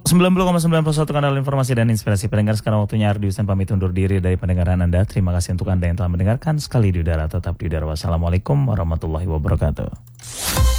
90,91 kanal informasi dan inspirasi pendengar. Sekarang waktunya Ardi Husen pamit undur diri dari pendengaran Anda. Terima kasih untuk Anda yang telah mendengarkan. Sekali di udara, tetap di udara. Wassalamualaikum warahmatullahi wabarakatuh.